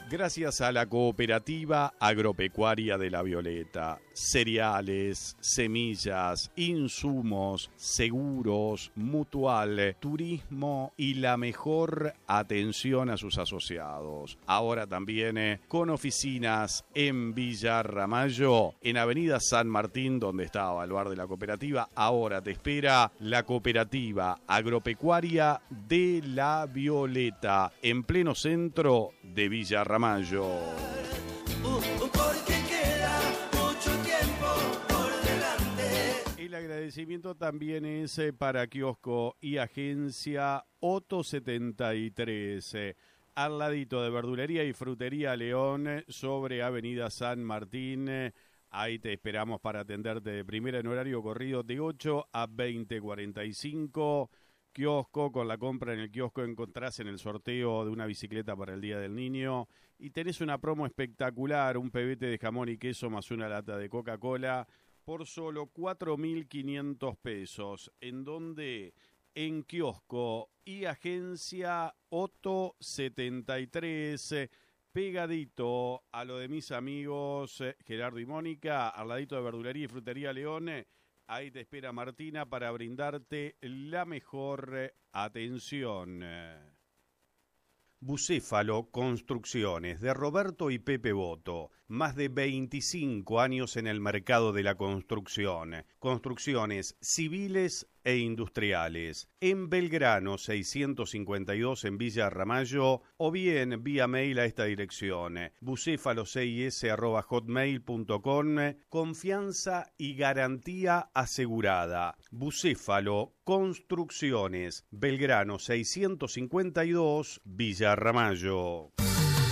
Gracias a la Cooperativa Agropecuaria de La Violeta, cereales, semillas, insumos, seguros, mutual, turismo y la mejor atención a sus asociados. Ahora también con oficinas en Villa Ramallo, en Avenida San Martín, donde estaba el bar de la cooperativa. Ahora te espera la Cooperativa Agropecuaria de La Violeta, en pleno centro de Villa Ramallo. Porque queda mucho tiempo por delante. El agradecimiento también es para Kiosco y Agencia Otto 73, al ladito de Verdulería y Frutería León, sobre Avenida San Martín. Ahí te esperamos para atenderte de primera en horario corrido de 8 a 20:45. Kiosco, con la compra en el kiosco encontrás en el sorteo de una bicicleta para el Día del Niño y tenés una promo espectacular, un pebete de jamón y queso más una lata de Coca-Cola por solo 4.500 pesos. ¿En dónde? En Kiosco y Agencia Otto 73, pegadito a lo de mis amigos Gerardo y Mónica, al ladito de Verdulería y Frutería León. Ahí te espera Martina para brindarte la mejor atención. Bucéfalo Construcciones, de Roberto y Pepe Boto. Más de 25 años en el mercado de la construcción. Construcciones civiles e industriales. En Belgrano 652 en Villa Ramallo, o bien vía mail a esta dirección: bucefalo6s@hotmail.com. Confianza y garantía asegurada. Bucéfalo Construcciones, Belgrano 652, Villa Ramallo.